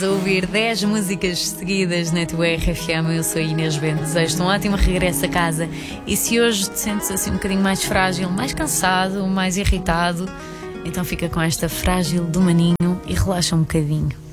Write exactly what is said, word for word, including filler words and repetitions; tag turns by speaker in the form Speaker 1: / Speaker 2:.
Speaker 1: A ouvir dez músicas seguidas na tua R F M. Eu sou a Inês Bento. Desejo-te um ótimo regresso a casa. E se hoje te sentes assim um bocadinho mais frágil, mais cansado, mais irritado, então fica com esta Frágil do Maninho e relaxa um bocadinho.